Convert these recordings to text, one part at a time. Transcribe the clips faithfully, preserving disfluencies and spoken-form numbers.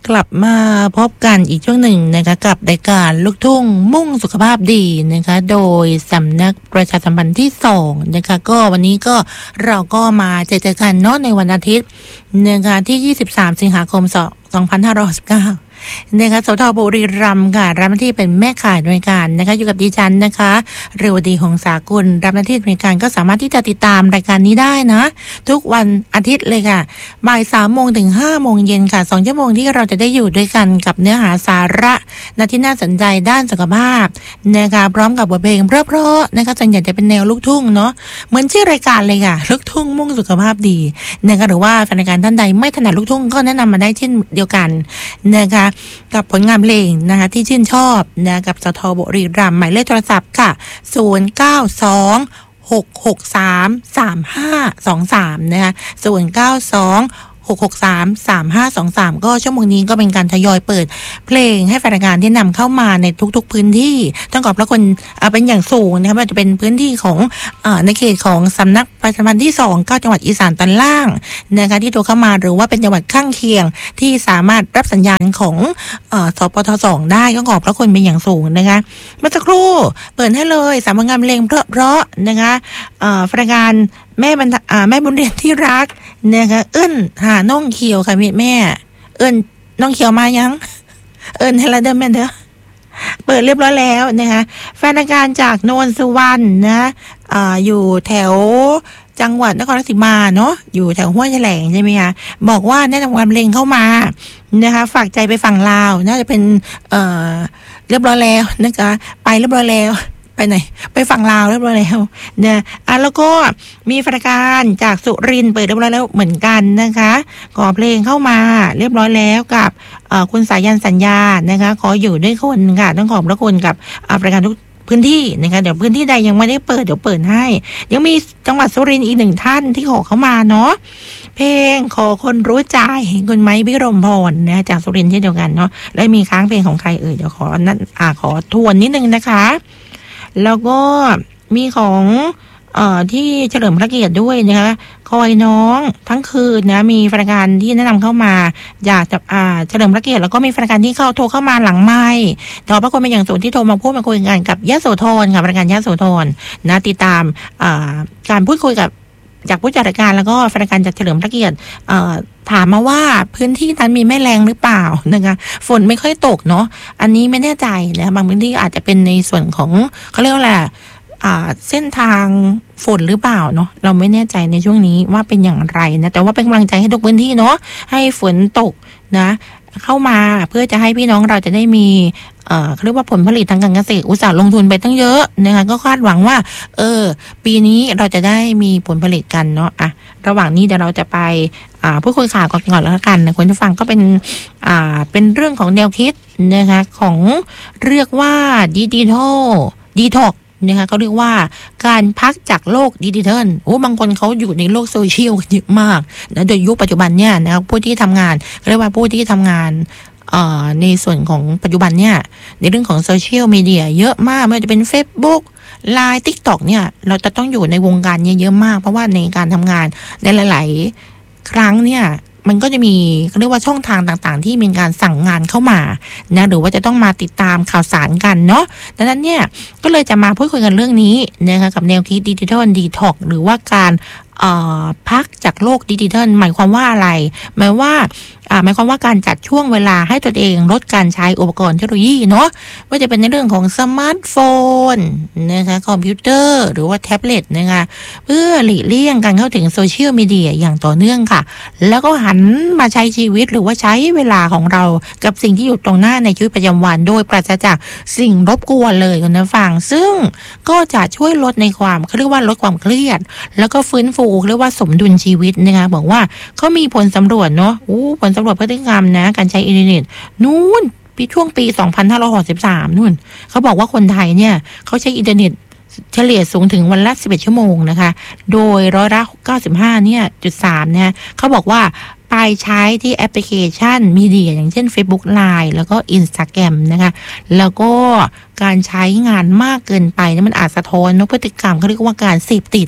กลับมาพบกันอีกช่วงหนึ่งนะคะกับรายการลูกทุ่งมุ่งสุขภาพดีนะคะโดยสำนักประชาสัมพันธ์ที่สองนะคะก็วันนี้ก็เราก็มาเจอกันเนาะในวันอาทิตย์นะคะที่ยี่สิบสามสิงหาคมสองพันห้าร้อยหกสิบเก้านะคะสทบุรีรัมย์ค่ะรับหน้าที่เป็นแม่ข่ายหน่วยการนะคะอยู่กับดิฉันนะคะเรวดีหงสากุลรับหน้าที่หน่วยการก็สามารถที่จะติดตามรายการนี้ได้นะทุกวันอาทิตย์เลยค่ะบ่ายสามโมงถึงห้าโมงเย็นค่ะสองชั่วโมงที่เราจะได้อยู่ด้วยกันกับเนื้อหาสาระนะที่น่าสนใจด้านสุขภาพนะคะพร้อมกับบทเพลงเพราะๆนะคะส่วนใหญ่จะเป็นแนวลูกทุ่งเนาะเหมือนชื่อรายการเลยค่ะลูกทุ่งมุ่งสุขภาพดีนะคะหรือว่าแฟนรายการท่านใดไม่ถนัดลูกทุ่งก็แนะนำมาได้เช่นเดียวกันนะคะกับผลงานเพลงนะคะที่ชื่นชอบนะกับสทบุรีรัมย์หมายเลขโทรศัพท์ค่ะศูนย์ เก้า สอง หก หก สาม สาม ห้า สอง สามนะคะศูนย์ เก้า สอง หก หก สาม สาม ห้า สอง สามก็ชั่วโมงนี้ก็เป็นการทยอยเปิดเพลงให้แฟนรายการที่นำเข้ามาในทุกๆพื้นที่ต้องขอบพระคุณเป็นอย่างสูงนะคะว่าจะเป็นพื้นที่ของในเขตของสำนักประชาสัมพันธ์ที่สองก็จังหวัดอีสานตอนล่างนะคะที่โทรเข้ามาหรือว่าเป็นจังหวัดข้างเคียงที่สามารถรับสัญญาณของสปทสองได้ก็ขอบพระคุณเป็นอย่างสูงนะคะเมื่อสักครู่เปิดให้เลยสามงานเพลงเพราะๆนะคะแฟนรายการแม่บรรแม่บุญเรียนที่รักนะคะเอิ้นหาน้องเขียวค่ะแม่เอิ้นน้องเขียวมายังเอิ้นให้ละเด้อแม่เด้อเปิดเรียบร้อยแล้วนะคะแฟนรายการจากโนนสุวรรณนะอ่าอยู่แถวจังหวัดนครราชสีมาเนาะอยู่แถวห้วยแถลงใช่ไหมคะบอกว่าแนะนำความเพลงเข้ามานะคะฝากใจไปฝั่งลาวน่าจะเป็นเอ่อเรียบร้อยแล้วนะคะไปเรียบร้อยแล้วไปไหนไปฝั่งลาวเรียบร้อยแล้วเนี่ยอ่ะแล้วก็มีแฟนรายการจากสุรินทร์เปิดเรียบร้อยแล้วเหมือนกันนะคะขอเพลงเข้ามาเรียบร้อยแล้วกับคุณสายันสัญญานะคะขออยู่ด้วยคนค่ะต้องขอบพระคุณกับรายการทุกพื้นที่นะคะเดี๋ยวพื้นที่ใดยังไม่ได้เปิดเดี๋ยวเปิดให้ยังมีจังหวัดสุรินทร์อีกหนึ่งท่านที่ขอเข้ามาเนาะเพลงขอคนรู้ใจคุณไม้พิรมพรนะจากสุรินทร์เช่นเดียวกันเนาะและมีค้างเพลงของใครเอ่ยเดี๋ยวขอนั้นอ่าขอทวนนิดนึงนะคะแล้วก็มีของเอ่อที่เฉลิมพระเกียรติด้วยนะคะคอยน้องทั้งคืนนะมีรายการที่แนะนำเข้ามาอยากจะอ่าเฉลิมพระเกียรติแล้วก็มีรายการที่เข้าโทรเข้ามาหลังไมค์ขอบพระคุณเป็นอย่างสูงที่โทรมาพูดมาคุยกันกับยโสธรค่ะรายการยโสธรนะติดตามอ่าการพูดคุยกับจากผู้จัดรายการแล้วก็รายการจากเฉลิมพระเกียรติเอ่อถามมาว่าพื้นที่นั้นมีแม่แรงหรือเปล่านะคะฝนไม่ค่อยตกเนาะอันนี้ไม่แน่ใจนะบางพื้นที่อาจจะเป็นในส่วนของเขาเรียกว่าอะไรอ่าเส้นทางฝนหรือเปล่าเนาะเราไม่แน่ใจในช่วงนี้ว่าเป็นอย่างไรนะแต่ว่าเป็นกำลังใจให้ทุกพื้นที่เนาะให้ฝนตกนะเข้ามาเพื่อจะให้พี่น้องเราจะได้มีเอ่อเรียกว่าผลผลิตทางการเกษตรอุตสาห์ลงทุนไปตั้งเยอะนะคะก็คาดหวังว่าเออปีนี้เราจะได้มีผลผลิตกันเนาะอ่ะระหว่างนี้เดี๋ยวเราจะไปอ่าพูดคุยข่าวก่อนก่อนแล้วกันนะคุณผู้ฟังก็เป็นอ่าเป็นเรื่องของแนวคิดนะคะของเรียกว่าดิจิทัลดีท็อกนะคะเขาเรียกว่าการพักจากโลกดิจิทัลโอ้บางคนเขาอยู่ในโลกโซเชียลเยอะมากนะโดยยุคปัจจุบันเนี่ยนะครับผู้ที่ทำงานเรียกว่าผู้ที่ทำงานในส่วนของปัจจุบันเนี่ยในเรื่องของโซเชียลมีเดียเยอะมากไม่ว่าจะเป็น Facebook ไลน์ TikTok เนี่ยเราจะต้องอยู่ในวงการเยอะมากเพราะว่าในการทำงานในหลายๆครั้งเนี่ยมันก็จะมีเรียกว่าช่องทางต่างๆที่มีการสั่งงานเข้ามานะหรือว่าจะต้องมาติดตามข่าวสารกันเนาะดังนั้นเนี่ยก็เลยจะมาพูดคุยกันเรื่องนี้นะคะกับแนวคิดดิจิทัลดีท็อกหรือว่าการพักจากโลกดิจิทัลหมายความว่าอะไรหมายว่าหมายความว่าการจัดช่วงเวลาให้ตัวเองลดการใช้อุปกรณ์เทคโนโลยีเนาะว่าจะเป็นในเรื่องของสมาร์ทโฟนนะคะคอมพิวเตอร์หรือว่าแท็บเล็ตนะคะเพื่อหลีกเลี่ยงการเข้าถึงโซเชียลมีเดียอย่างต่อเนื่องค่ะแล้วก็หันมาใช้ชีวิตหรือว่าใช้เวลาของเรากับสิ่งที่อยู่ตรงหน้าในชีวิตประจำวันโดยปราศจากสิ่งรบกวนเลยคุณผู้ฟังซึ่งก็จะช่วยลดในความเขาเรียกว่าลดความเครียดแล้วก็ฟื้นฟูเรียกว่าสมดุลชีวิตนะคะบอกว่าเขามีผลสำรวจเนาะอู้ผลสำรวจพฤติกรรมนะการใช้อินเทอร์เน็ตนู่นปีช่วงปีสองพันห้าร้อยหกสิบสามนู่นเขาบอกว่าคนไทยเนี่ยเขาใช้อินเทอร์เน็ตเฉลี่ยสูงถึงวันละสิบเอ็ดชั่วโมงนะคะโดยร้อยละเก้าสิบห้าเนี่ยจุดสามนะเขาบอกว่าไปใช้ที่แอปพลิเคชันมีเดียอย่างเช่น Facebook ไลน์ แล้วก็ Instagram นะคะแล้วก็การใช้งานมากเกินไปนี่มันอาจสะท้อนพฤติกรรมเขาเรียกว่าการเสพติด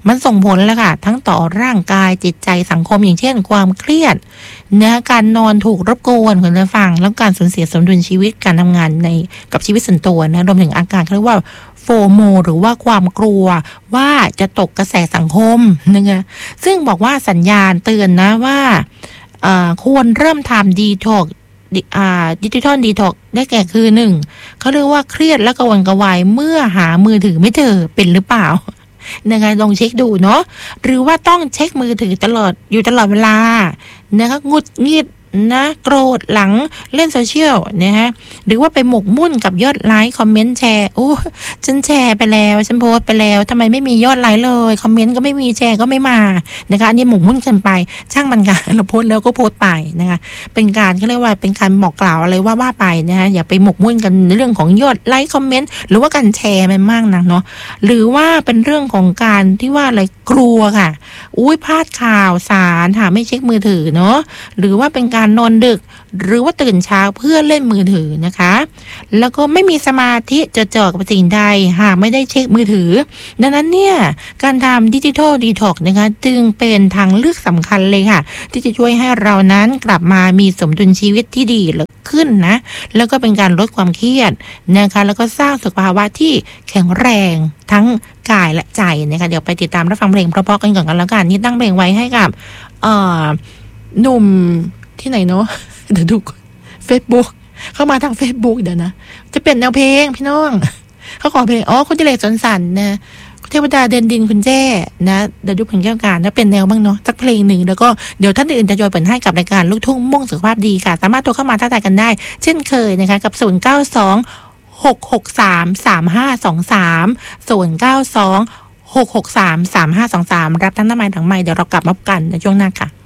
มันส่งผลแล้วค่ะทั้งต่อร่างกายจิตใจสังคมอย่างเช่นความเครียดนะการนอนถูกรบกวนคุณผู้ฟังแล้วการสูญเสียสมดุลชีวิตการทำงานในกับชีวิตส่วนตัวนะรวมถึงอาการเขาเรียกว่าโฟโมหรือว่าความกลัวว่าจะตกกระแสสังคมนะคะซึ่งบอกว่าสัญญาณเตือนนะว่าควรเริ่มทำดีท็อกดิจิทัลดีท็อกได้แก่คือหนึ่งเขาเรียกว่าเครียดและกระวนกระวายเมื่อหามือถือไม่เจอเป็นหรือเปล่านะคะลองเช็คดูเนาะหรือว่าต้องเช็คมือถือตลอดอยู่ตลอดเวลานะคะงุดหงิดนะโกรธหลังเล่นโซเชียลนะฮะหรือว่าไปหมกมุ่นกับยอดไลค์คอมเมนต์แชร์โอ้ฉันแชร์ไปแล้วฉันโพสต์ไปแล้วทำไมไม่มียอดไลค์เลยคอมเมนต์ก็ไม่มีแชร์ก็ไม่มานะคะอันนี้หมกมุ่นเกินไปช่างมันกันเราโพสต์แล้วก็โพสต์ไปนะคะเป็นการเขาเรียกว่าเป็นการบอกกล่าวอะไรว่าว่าไปนะคะอย่าไปหมกมุ่นกันในเรื่องของยอดไลค์คอมเมนต์หรือว่าการแชร์มันมากนะเนาะหรือว่าเป็นเรื่องของการที่ว่าอะไรกลัวค่ะอุ้ยพลาดข่าวสารหาไม่เช็คมือถือเนาะหรือว่าเป็นการนอนดึกหรือว่าตื่นเช้าเพื่อเล่นมือถือนะคะแล้วก็ไม่มีสมาธิจดจ่อกับสิ่งใดหากไม่ได้เช็คมือถือดังนั้นเนี่ยการทำดิจิทัลดีท็อกซ์นะคะจึงเป็นทางเลือกสำคัญเลยค่ะที่จะช่วยให้เรานั้นกลับมามีสมดุลชีวิตที่ดีขึ้นนะแล้วก็เป็นการลดความเครียดนะคะแล้วก็สร้างสุขภาวะที่แข็งแรงทั้งกายและใจนะคะเดี๋ยวไปติดตามรับฟังเพลงเพราะๆกันก่อนกันแล้วกันนี่ตั้งเพลงไว้ให้กับเอ่อหนุ่มที่ไหนเนาะเดี๋ยวดู Facebook เข้ามาทาง Facebook เดี๋ยวนะจะเป็นแนวเพลงพี่น้องเขาขอเพลงอ๋อคุณจิเลสนสันนะเทวดาเดินดินคุณแจ้นะเดี๋ยวดูเพลงแก้วการนะเป็นแนวบ้างเนาะสักเพลงหนึ่งแล้วก็เดี๋ยวท่านอื่นจะจอยเปิดให้กับรายการลูกทุ่งมุ่งสุขภาพดีค่ะสามารถโทรเข้ามาทักทายกันได้เช่นเคยนะคะกับศูนย์เก้าสอง หกหกสาม สามห้าสองสาม ศูนย์เก้าสอง หกหกสาม สามห้าสองสามรับทั้งน้ำมันทั้งไม้เดี๋ยวเรากลับมาพบกันในช่วงหน้าค่ะ